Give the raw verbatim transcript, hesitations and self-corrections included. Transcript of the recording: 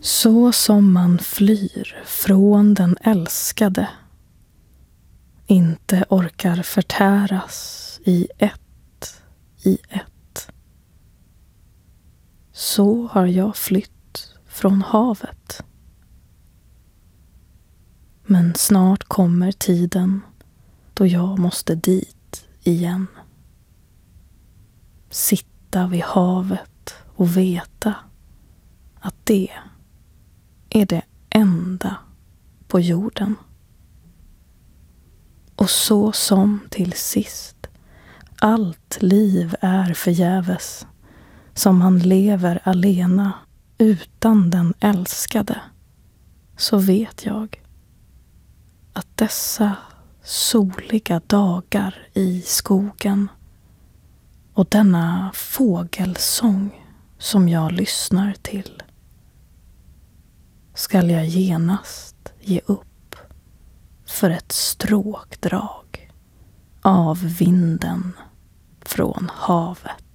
Så som man flyr från den älskade, inte orkar förtäras i ett i ett. Så har jag flytt från havet. Men snart kommer tiden då jag måste dit igen. Sitta vid havet och veta att det är det enda på jorden. Och så som till sist allt liv är förgäves, som man lever alena utan den älskade, så vet jag att dessa soliga dagar i skogen och denna fågelsång som jag lyssnar till skall jag genast ge upp för ett stråkdrag av vinden från havet.